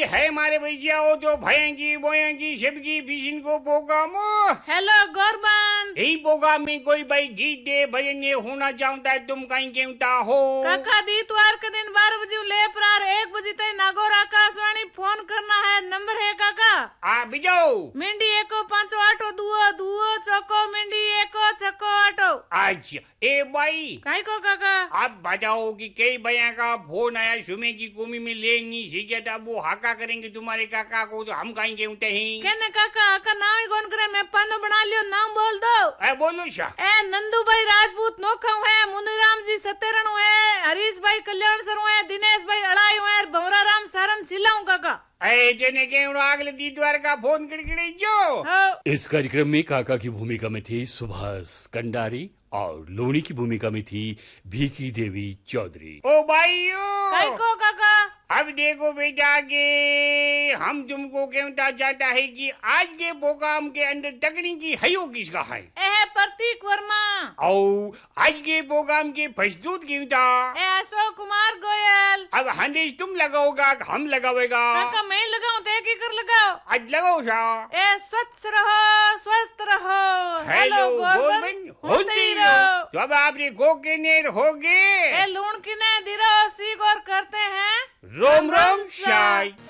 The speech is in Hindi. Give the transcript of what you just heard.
है हमारे भैया हो तो भयंगी बोयंगी सबकी बिसिन को प्रोग्राम। हेलो गौरबन, यही प्रोग्राम में कोई भाई गीत दे भजन ये होना चाहता है, तुम कहीं कहता हो काका दी इतवार के दिन 12 बजे ले प्रार 1 बजे तक नागौर आकाशवाणी फोन करना है। नंबर है काका आ बिजाओ मिंडी 158 दुओ दुओ चौको मिंडी 168। अच्छा ए भाई काई को काका आप बताओ कि कई भैया का फोन आया सुमे की कुमी में ले नहीं सीखे था, वो हाका करेंगे तुम्हारे काका को तो हम कहीं कहते हैं। कहने काका का नाम ही कौन करे, मैं पन्नो बना लियो, नाम बोल दो। बोलो शाह ए नंदू भाई राजपूत नोखम है, मुनिराम जी सत्यरण है, हरीश भाई कल्याण सर है, दिनेश भाई अड़ाई है, भंवरा राम सारन चिल्लाऊं काका। जने के अगले दीदवार का फोन करके जो। इस कार्यक्रम में काका की भूमिका में थे सुभाष कंडारी और लोणी की भूमिका में थी भीखी देवी चौधरी। ओ भाइयों काई को काका अब देखो बेटा के हम तुमको कहता चाहता है कि आज के प्रोग्राम के अंदर तकनीकी हयो किसका है? प्रतीक वर्मा। और आज के प्रोग्राम के प्रस्तुत कहता अशोक कुमार गोयल। अब हंदेश तुम लगाओगा हम लगावेगा? काका मैं लगाऊं तो एक कर लगाओ। आज लगाओ सा। स्वच्छ रहो स्वस्थ रहो। हेलो गवर्नमेंट होते ही रहो। तो अब आपने गो के नेर होगे लूण की ने दिरो सी गौर करते हैं। रोम रोम शाय।